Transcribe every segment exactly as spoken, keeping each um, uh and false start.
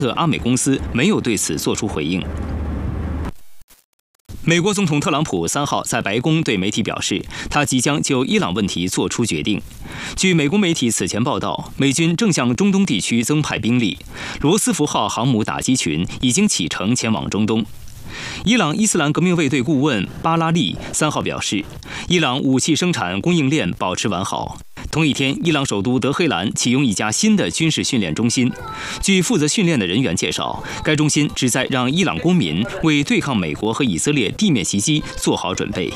的阿美公司没有对此作出回应。美国总统特朗普三号在白宫对媒体表示，他即将就伊朗问题作出决定。据美国媒体此前报道，美军正向中东地区增派兵力，罗斯福号航母打击群已经启程前往中东。伊朗伊斯兰革命卫队顾问巴拉利三号表示，伊朗武器生产供应链保持完好。同一天，伊朗首都德黑兰启用一家新的军事训练中心。据负责训练的人员介绍，该中心旨在让伊朗公民为对抗美国和以色列地面袭击做好准备。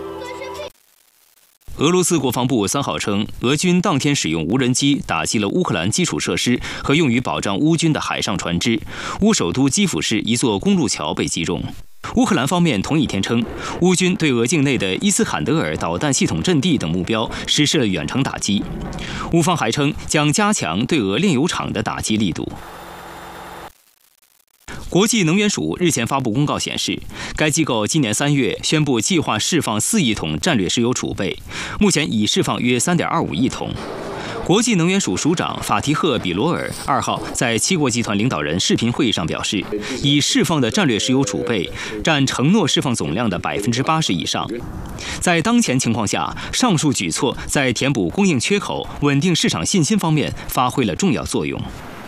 俄罗斯国防部三号称，俄军当天使用无人机打击了乌克兰基础设施和用于保障乌军的海上船只。乌首都基辅市一座公路桥被击中。乌克兰方面同一天称，乌军对俄境内的伊斯坎德尔导弹系统阵地等目标实施了远程打击。乌方还称将加强对俄炼油厂的打击力度。国际能源署日前发布公告显示，该机构今年三月宣布计划释放四亿桶战略石油储备，目前已释放约 三点二五亿桶。国际能源署署长法提赫·比罗尔二号在七国集团领导人视频会议上表示，已释放的战略石油储备占承诺释放总量的百分之八十以上。在当前情况下，上述举措在填补供应缺口、稳定市场信心方面发挥了重要作用。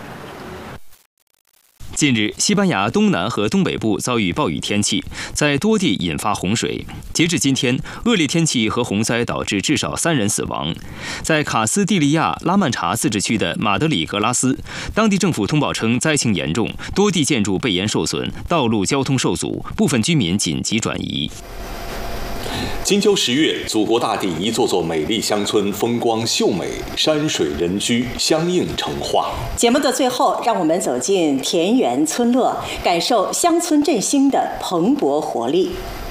近日，西班牙东南和东北部遭遇暴雨天气，在多地引发洪水。截至今天，恶劣天气和洪灾导致至少三人死亡。在卡斯蒂利亚拉曼查自治区的马德里格拉斯，当地政府通报称灾情严重，多地建筑被淹受损，道路交通受阻，部分居民紧急转移。 金秋十月，祖国大地一座座美丽乡村风光秀美，山水人居相映成画。 节目的最后，让我们走进田园村落，感受乡村振兴的蓬勃活力。